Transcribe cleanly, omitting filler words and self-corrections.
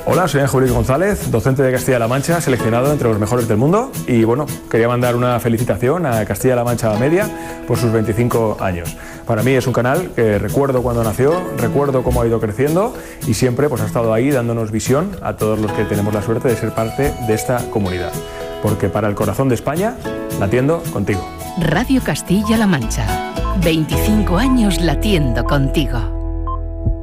Hola, soy Ángel Luis González, docente de Castilla-La Mancha, seleccionado entre los mejores del mundo. Y bueno, quería mandar una felicitación a Castilla-La Mancha Media por sus 25 años. Para mí es un canal que recuerdo cuando nació, recuerdo cómo ha ido creciendo y siempre pues ha estado ahí dándonos visión a todos los que tenemos la suerte de ser parte de esta comunidad. Porque para el corazón de España, latiendo contigo. Radio Castilla-La Mancha, 25 años latiendo contigo.